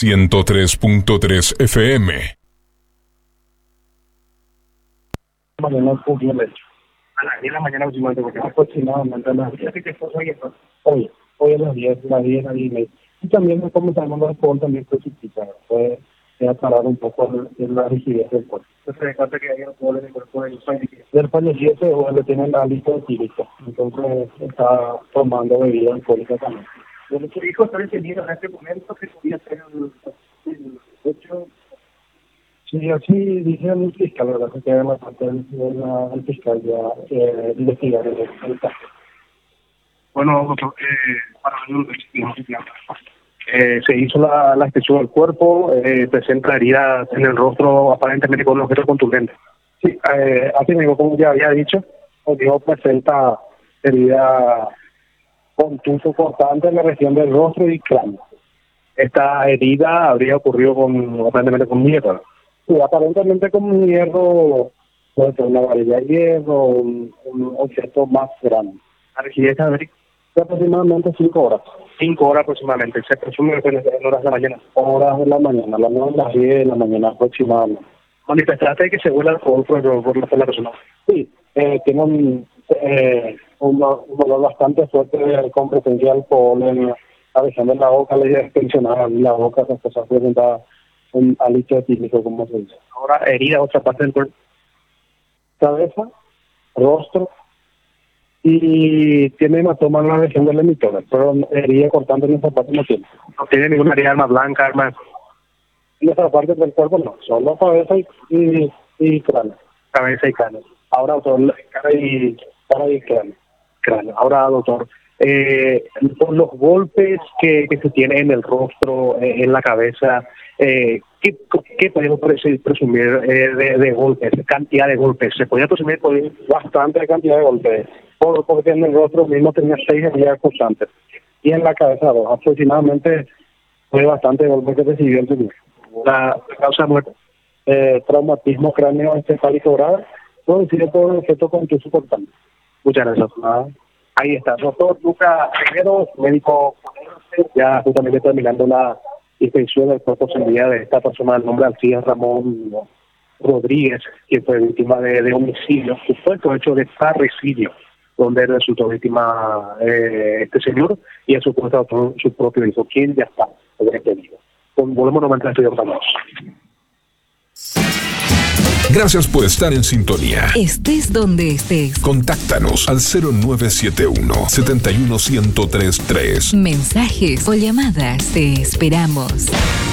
103.3 FM. Mañana a las 10 de la mañana aproximadamente a las 10. Hoy a las 10, las 10, las 10. Y también como estamos en el fútbol también precipita, puede parar un poco en la rigidez del cuerpo. Se da cuenta que hay un poco en el cuerpo del fallecido o le tienen la lista de tílico, entonces está tomando bebida alcohólica también. Bueno, su hijo está detenido en este momento que podía ser el hecho. Sí, así dice el fiscal, la verdad que queda en la parte del fiscal ya investigar el caso. Bueno, doctor, para se hizo la inspección del cuerpo, presenta heridas en el rostro aparentemente con un objeto contundente. Sí, así mismo, como ya había dicho, presenta heridas contuso cortante en la región del rostro y cráneo. Esta herida habría ocurrido aparentemente con hierro. Sí, aparentemente con un hierro, puede ser una varilla de hierro, un objeto más grande. ¿La rigidez de aproximadamente 5 horas. 5 horas aproximadamente, se presume que en horas de la mañana. Horas de la mañana, las 10 de la mañana aproximadamente. ¿Manifestaste que se huele alcohol por la persona? Sí, tiene un olor bastante fuerte con presencia de alcohol en la región de la boca, le extensionada en la boca, esas cosas presenta un hálito etílico, como se dice. Ahora, herida, otra parte del cuerpo. Cabeza, rostro, y tiene hematoma en la región del emitor, pero herida cortante en esa parte no tiene. No tiene ninguna herida arma blanca, arma. En esa parte del cuerpo no, solo cabeza y cráneo. Cabeza y cráneo. Ahora, doctor, cara y cráneo. Ahora, doctor, por los golpes que se tienen en el rostro, en la cabeza, ¿qué podemos presumir de golpes, cantidad de golpes? ¿Se podía presumir bastante cantidad de golpes? Porque en el rostro mismo tenía 6 heridas constantes. Y en la cabeza 2, aproximadamente fue bastante golpe que recibió el señor. La causa de muerte, traumatismo cráneo-encefálico grave, producido por un efecto contuso cortante. Muchas gracias. Ahí está, doctor Lucas Rivero, médico, ya justamente terminando la inspección del cuerpo sin vida de esta persona, el nombre Alcides Ramón Rodríguez, que fue víctima de homicidio, supuesto hecho de parricidio, donde resultó víctima este señor y a su propio hijo, quien ya está detenido. Volvemos nuevamente al estudio con Gracias por estar en sintonía. Estés donde estés. Contáctanos al 0971 71103. Mensajes o llamadas. Te esperamos.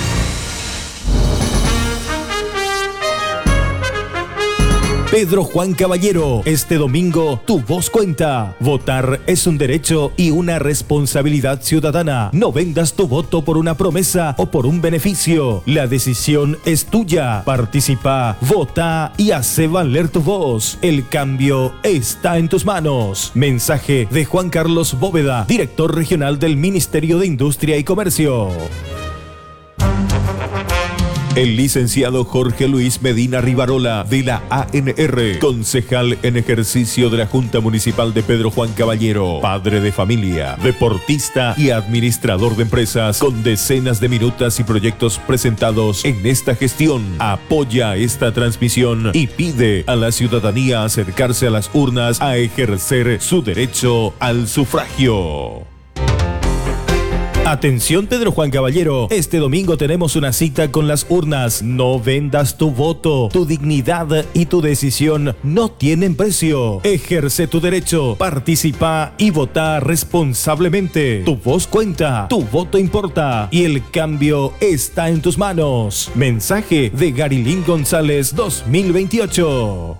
Pedro Juan Caballero, este domingo tu voz cuenta. Votar es un derecho y una responsabilidad ciudadana. No vendas tu voto por una promesa o por un beneficio. La decisión es tuya. Participa, vota y hace valer tu voz. El cambio está en tus manos. Mensaje de Juan Carlos Bóveda, director regional del Ministerio de Industria y Comercio. El licenciado Jorge Luis Medina Rivarola, de la ANR, concejal en ejercicio de la Junta Municipal de Pedro Juan Caballero, padre de familia, deportista y administrador de empresas, con decenas de minutas y proyectos presentados en esta gestión, apoya esta transmisión y pide a la ciudadanía acercarse a las urnas a ejercer su derecho al sufragio. Atención Pedro Juan Caballero, este domingo tenemos una cita con las urnas. No vendas tu voto, tu dignidad y tu decisión no tienen precio. Ejerce tu derecho, participa y vota responsablemente. Tu voz cuenta, tu voto importa y el cambio está en tus manos. Mensaje de Garilín González 2028.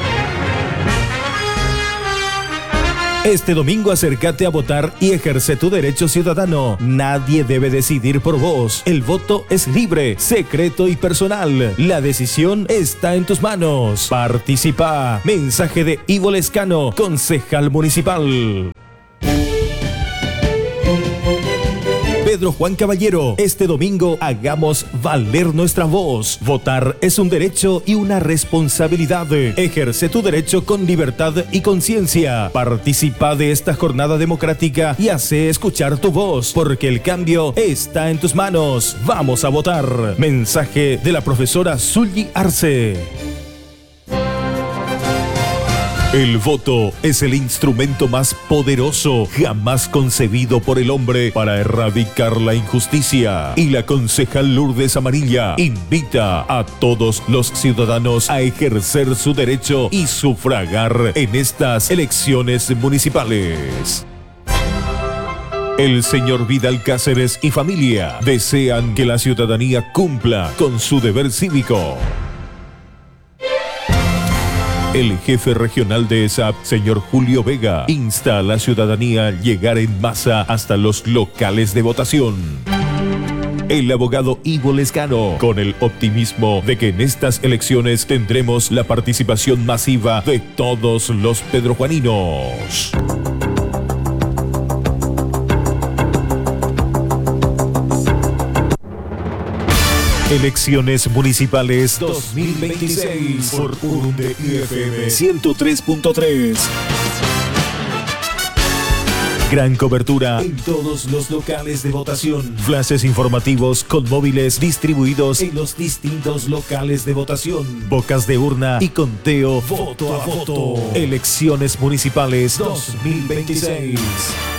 Este domingo acércate a votar y ejerce tu derecho ciudadano. Nadie debe decidir por vos. El voto es libre, secreto y personal. La decisión está en tus manos. Participa. Mensaje de Ivo Lescano, concejal municipal. Pedro Juan Caballero. Este domingo hagamos valer nuestra voz. Votar es un derecho y una responsabilidad. Ejerce tu derecho con libertad y conciencia. Participa de esta jornada democrática y hace escuchar tu voz, porque el cambio está en tus manos. Vamos a votar. Mensaje de la profesora Zully Arce. El voto es el instrumento más poderoso jamás concebido por el hombre para erradicar la injusticia. Y la concejal Lourdes Amarilla invita a todos los ciudadanos a ejercer su derecho y sufragar en estas elecciones municipales. El señor Vidal Cáceres y familia desean que la ciudadanía cumpla con su deber cívico. El jefe regional de ESAP, señor Julio Vega, insta a la ciudadanía a llegar en masa hasta los locales de votación. El abogado Ivo Lescano, con el optimismo de que en estas elecciones tendremos la participación masiva de todos los pedrojuaninos. Elecciones Municipales 2026 por Urunde FM 103.3. Gran cobertura en todos los locales de votación. Flashes informativos con móviles distribuidos en los distintos locales de votación. Bocas de urna y conteo voto a voto. Elecciones Municipales 2026.